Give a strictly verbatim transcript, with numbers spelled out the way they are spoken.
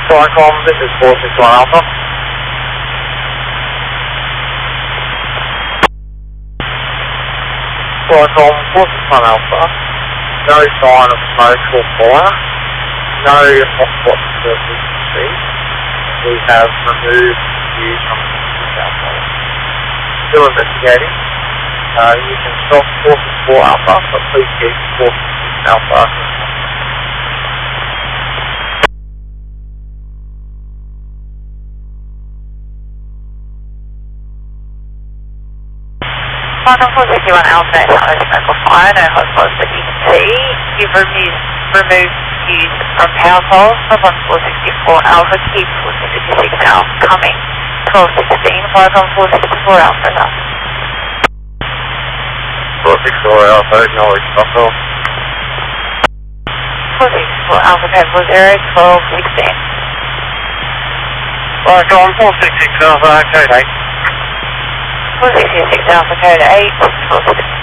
Flycom, this is four six one Alpha. Flycom, four six one Alpha. No sign of smoke or fire. No hotspot that we can see. We have removed views from the south pole. Still investigating. Uh, you can stop four six four Alpha, but please keep four six six Alpha. Quantum four sixty-one Alpha, no smoke or fire, no hotspots that you can see. You've removed, removed views from power poles from one four sixty-four Alpha, keep four sixty-six Alpha coming. twelve sixteen, Quantum four sixty-four Alpha, no. four six four Alpha, acknowledge, Buffalo. four sixty-four Alpha, code zero, twelve sixteen. Flycom, four six six Alpha, code eight. four sixty-six Alpha, code eight, twelve sixteen.